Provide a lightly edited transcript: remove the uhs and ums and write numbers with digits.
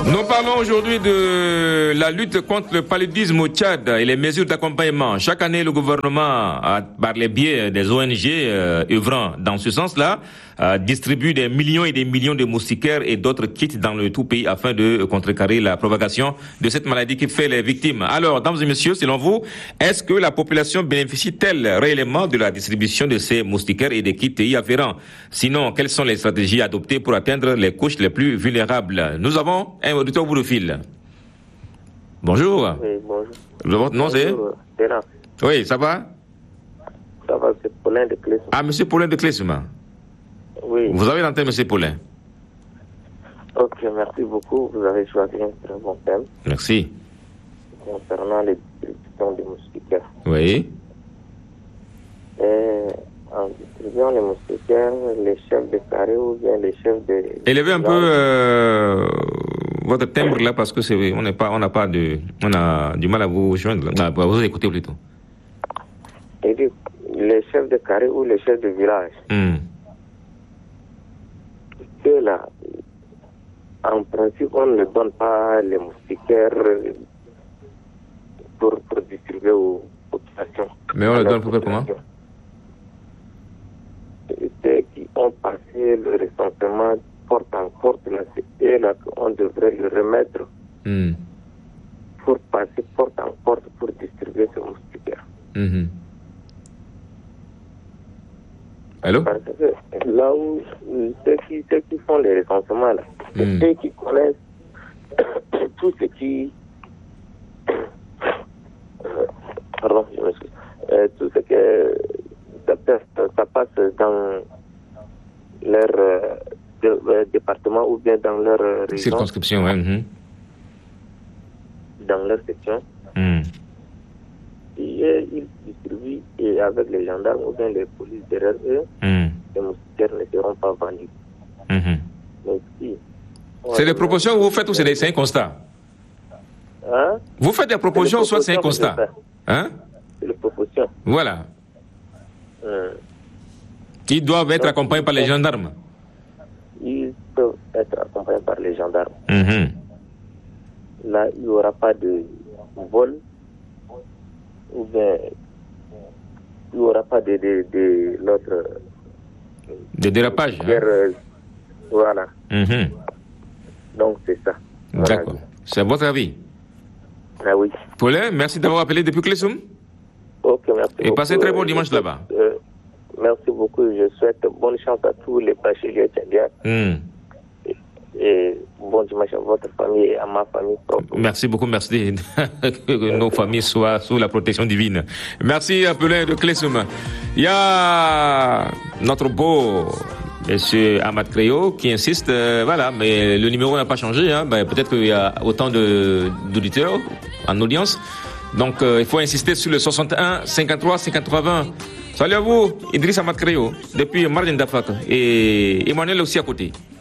Nous parlons aujourd'hui de la lutte contre le paludisme au Tchad et les mesures d'accompagnement. Chaque année, le gouvernement, par les biais des ONG œuvrant dans ce sens-là, distribue des millions et des millions de moustiquaires et d'autres kits dans le tout pays afin de contrecarrer la propagation de cette maladie qui fait les victimes. Alors, dames et messieurs, selon vous, est-ce que la population bénéficie-t-elle réellement de la distribution de ces moustiquaires et des kits y afférents? Sinon, quelles sont les stratégies adoptées pour atteindre les couches les plus vulnérables? Nous avons un auditeur au bout de fil. Bonjour. Oui, bonjour. Votre nom c'est? Oui, ça va? Ça va, c'est Paulin de Clésum. Ah, monsieur Paulin de Clésum. Oui. Vous avez l'antenne, monsieur Paulin. Ok, merci beaucoup. Vous avez choisi un très bon thème. Merci. Concernant les distributions des moustiquaires. Oui. En distribuant les moustiquaires, les chefs de carré ou bien les chefs de... Élevez un peu votre timbre là parce que on a du mal à vous joindre, à vous écouter plutôt. Et dit, les chefs de carré ou les chefs de village. Ceux là, en principe, on ne donne pas les moustiquaires pour distribuer aux populations. Mais on le donne pour faire comment? Ceux qui ont passé le recensement porte en porte, là, c'est eux là qu'on devrait le remettre pour passer porte en porte pour distribuer ces moustiquaires. Allô? Parce que là où ceux qui font les recensements là, c'est ceux qui connaissent tout ce qui pardon, je m'excuse. Tout ce que ça passe dans leur département ou bien dans leur région. Circonscription, oui. Dans leur section. Et ils distribuent et avec les gendarmes ou bien les polices derrière eux, les moustiquaires ne seront pas vendus. Mais si, c'est des propositions que vous faites ou c'est un constat? Hein? Vous faites des propositions, soit c'est un constat? Hein? C'est des propositions. Voilà. Qui doivent être accompagnés par les gendarmes. Ils peuvent être accompagnés par les gendarmes. Là, il n'y aura pas de vol ou bien il n'y aura pas de l'autre... De dérapage. Voilà. Donc, c'est ça. D'accord. Voilà. C'est votre avis? Ah oui. Paulin, merci d'avoir appelé depuis Clésum. Ok, merci. Et passez un très bon dimanche là-bas. Merci beaucoup. Je souhaite bonne chance à tous les bacheliers tchadiens. Et bon dimanche à votre famille et à ma famille propre. Merci beaucoup, merci que nos familles soient sous la protection divine. Merci à Paulin de Clésum. Il y a notre beau monsieur Ahmad Créo qui insiste, voilà, mais le numéro n'a pas changé. Peut-être qu'il y a autant d'auditeurs en audience. Donc, il faut insister sur le 61 53 53 20. Salut à vous, Idriss Ahmad Créo, depuis Mardin Dafak et Emmanuel aussi à côté.